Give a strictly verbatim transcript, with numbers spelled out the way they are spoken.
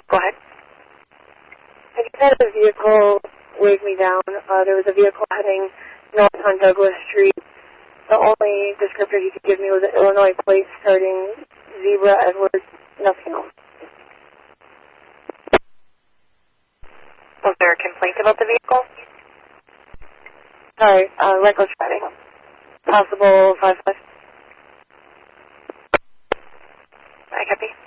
Go ahead. I just had a vehicle wave me down. Uh, there was a vehicle heading north on Douglas Street. The only descriptor he could give me was an Illinois plate starting Zebra Edwards, nothing else. Was there a complaint about the vehicle? Sorry, uh, reckless driving. Possible five five. I copy.